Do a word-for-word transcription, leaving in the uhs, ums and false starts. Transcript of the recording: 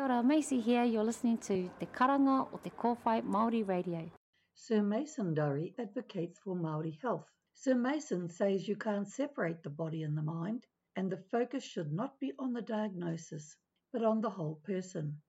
ora, Macy here. You're listening to Te Karanga o Te Kōwhai Māori Radio. Sir Mason Durry advocates for Māori health. Sir Mason says you can't separate the body and the mind, and the focus should not be on the diagnosis, but on the whole person.